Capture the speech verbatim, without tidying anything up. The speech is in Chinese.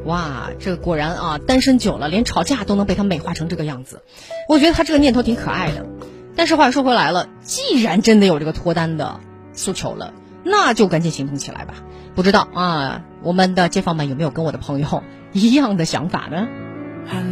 哇，这果然啊，单身久了，连吵架都能被他美化成这个样子。我觉得他这个念头挺可爱的。但是话说回来了，既然真的有这个脱单的诉求了，那就赶紧行动起来吧。不知道啊，我们的街坊们有没有跟我的朋友一样的想法呢？